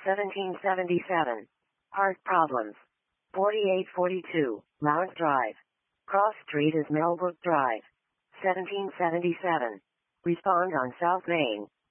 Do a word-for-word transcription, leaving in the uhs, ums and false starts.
seventeen seventy-seven. Heart problems. forty-eight forty-two, Lowndes Drive. Cross Street is Millbrook Drive. seventeen seventy-seven. Respond on South Main.